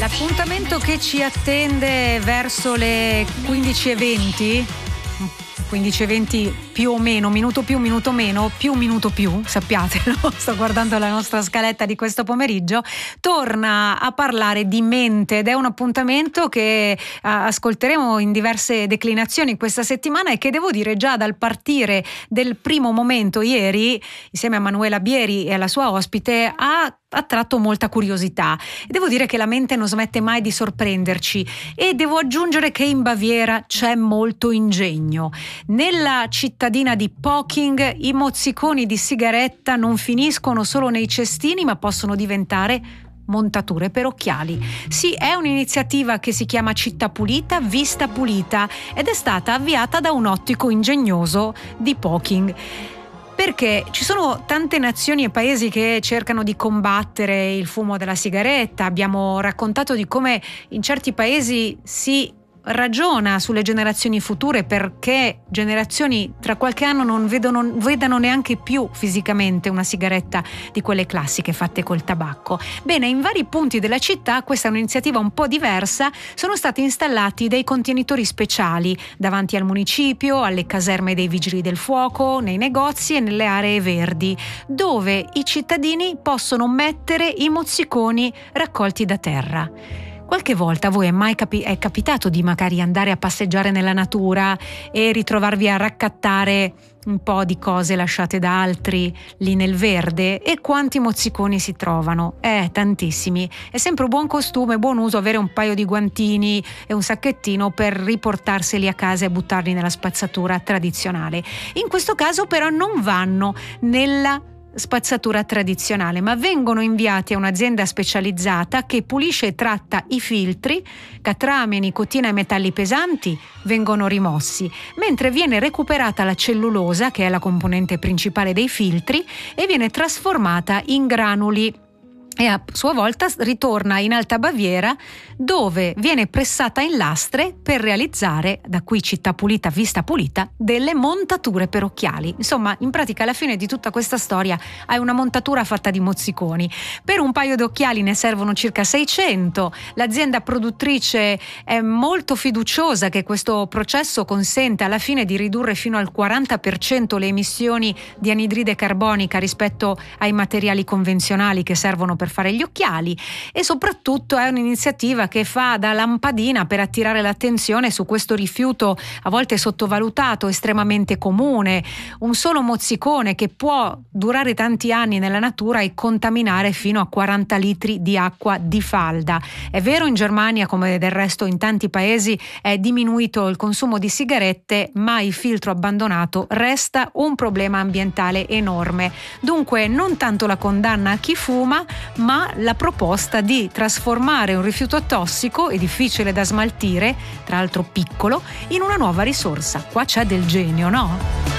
L'appuntamento che ci attende verso le 15:20 più o meno, minuto più, minuto meno, più minuto più, sappiatelo, sto guardando la nostra scaletta di questo pomeriggio, torna a parlare di mente ed è un appuntamento che ascolteremo in diverse declinazioni questa settimana e che devo dire già dal partire del primo momento ieri, insieme a Manuela Bieri e alla sua ospite, ha attratto molta curiosità e devo dire che la mente non smette mai di sorprenderci e devo aggiungere che in Baviera c'è molto ingegno. Nella cittadina di Pocking i mozziconi di sigaretta non finiscono solo nei cestini ma possono diventare montature per occhiali. Sì, è un'iniziativa che si chiama Città Pulita, Vista Pulita ed è stata avviata da un ottico ingegnoso di Pocking. Perché ci sono tante nazioni e paesi che cercano di combattere il fumo della sigaretta. Abbiamo raccontato di come in certi paesi si ragiona sulle generazioni future perché generazioni tra qualche anno non vedano neanche più fisicamente una sigaretta di quelle classiche fatte col tabacco. Bene, in vari punti della città, questa è un'iniziativa un po' diversa, sono stati installati dei contenitori speciali davanti al municipio, alle caserme dei vigili del fuoco, nei negozi e nelle aree verdi, dove i cittadini possono mettere i mozziconi raccolti da terra. Qualche volta a voi è capitato di magari andare a passeggiare nella natura e ritrovarvi a raccattare un po' di cose lasciate da altri lì nel verde? E quanti mozziconi si trovano? Tantissimi. È sempre un buon costume, buon uso avere un paio di guantini e un sacchettino per riportarseli a casa e buttarli nella spazzatura tradizionale. In questo caso però non vanno nella spazzatura tradizionale, ma vengono inviati a un'azienda specializzata che pulisce e tratta i filtri, catrame, nicotina e metalli pesanti vengono rimossi, mentre viene recuperata la cellulosa, che è la componente principale dei filtri, e viene trasformata in granuli e a sua volta ritorna in Alta Baviera, dove viene pressata in lastre per realizzare, da qui Città Pulita, Vista Pulita, delle montature per occhiali. Insomma, in pratica alla fine di tutta questa storia hai una montatura fatta di mozziconi. Per un paio di occhiali ne servono circa 600. L'azienda produttrice è molto fiduciosa che questo processo consente alla fine di ridurre fino al 40% le emissioni di anidride carbonica rispetto ai materiali convenzionali che servono per fare gli occhiali, e soprattutto è un'iniziativa che fa da lampadina per attirare l'attenzione su questo rifiuto a volte sottovalutato, estremamente comune, un solo mozzicone che può durare tanti anni nella natura e contaminare fino a 40 litri di acqua di falda. È vero, in Germania come del resto in tanti paesi è diminuito il consumo di sigarette, ma il filtro abbandonato resta un problema ambientale enorme. Dunque non tanto la condanna a chi fuma, ma la proposta di trasformare un rifiuto tossico e difficile da smaltire, tra l'altro piccolo, in una nuova risorsa. Qua c'è del genio, no?